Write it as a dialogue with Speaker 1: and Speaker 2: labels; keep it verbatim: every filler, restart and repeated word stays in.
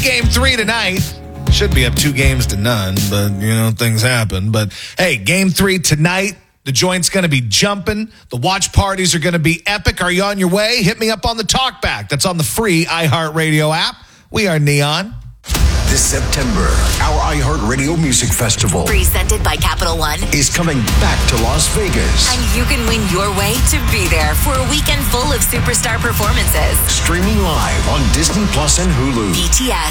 Speaker 1: game three tonight. Should be up two games to none, but, you know, things happen. But, hey, game three tonight. The joint's going to be jumping. The watch parties are going to be epic. Are you on your way? Hit me up on the talkback. That's on the free iHeartRadio app. We are Neon.
Speaker 2: This September, our iHeartRadio Music Festival,
Speaker 3: presented by Capital One,
Speaker 2: is coming back to Las Vegas.
Speaker 3: And you can win your way to be there for a weekend full of superstar performances.
Speaker 2: Streaming live on Disney Plus and Hulu.
Speaker 3: B T S,